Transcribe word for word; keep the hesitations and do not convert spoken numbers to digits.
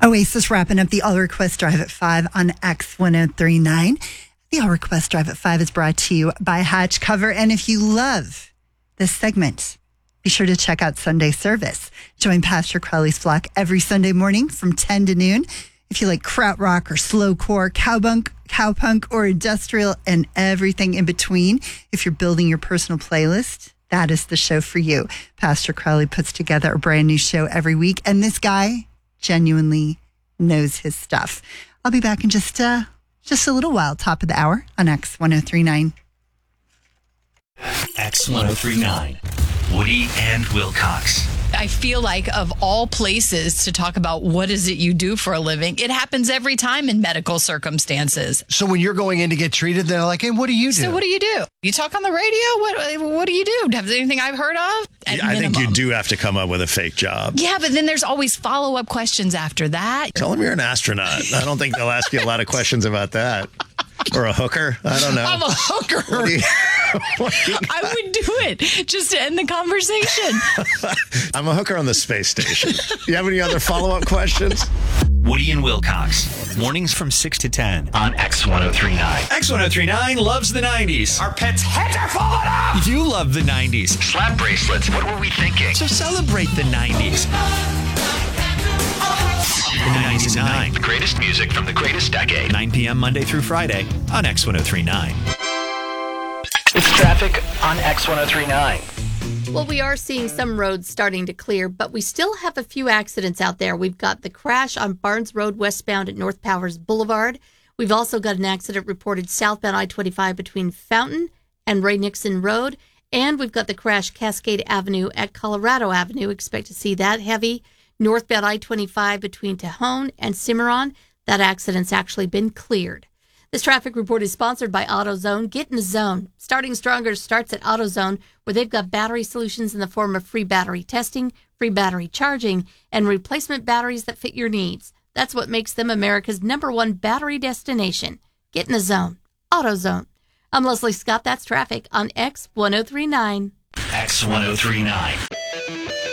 Oasis wrapping up the All Request Drive at five on X ten thirty-nine. The All Request Drive at five is brought to you by Hatch Cover. And if you love this segment, be sure to check out Sunday Service. Join Pastor Crowley's flock every Sunday morning from ten to noon. If you like krautrock or slowcore, cowpunk, cowpunk, or industrial, and everything in between, if you're building your personal playlist, that is the show for you. Pastor Crowley puts together a brand new show every week, and this guy genuinely knows his stuff. I'll be back in just uh, just a little while, top of the hour on X ten thirty-nine. X ten thirty-nine, Woody and Wilcox. I feel like of all places to talk about what is it you do for a living, it happens every time in medical circumstances. So when you're going in to get treated, they're like, hey, what do you do? So what do you do? You talk on the radio? What What do you do? Have there anything I've heard of? At I minimum. think you do have to come up with a fake job. Yeah, but then there's always follow-up questions after that. Tell them you're an astronaut. I don't think they'll ask you a lot of questions about that. Or a hooker. I don't know. I'm a hooker. What do you, what do you I would do it just to end the conversation. I'm a hooker on the space station. You have any other follow-up questions? Woody and Wilcox. Mornings from six to ten on X ten thirty-nine. X ten thirty-nine loves the nineties. Our pets' heads are falling off. You love the nineties. Slap bracelets. What were we thinking? So celebrate the nineties. ninety-nine. The greatest music from the greatest decade. nine p.m. Monday through Friday on X ten thirty-nine. It's traffic on X ten thirty-nine. Well, we are seeing some roads starting to clear, but we still have a few accidents out there. We've got the crash on Barnes Road westbound at North Powers Boulevard. We've also got an accident reported southbound I twenty-five between Fountain and Ray Nixon Road. And we've got the crash Cascade Avenue at Colorado Avenue. Expect to see that heavy. Northbound I twenty-five between Tejon and Cimarron. That accident's actually been cleared. This traffic report is sponsored by AutoZone. Get in the zone. Starting Stronger starts at AutoZone, where they've got battery solutions in the form of free battery testing, free battery charging, and replacement batteries that fit your needs. That's what makes them America's number one battery destination. Get in the zone. AutoZone. I'm Leslie Scott. That's traffic on X ten thirty-nine. X ten thirty-nine.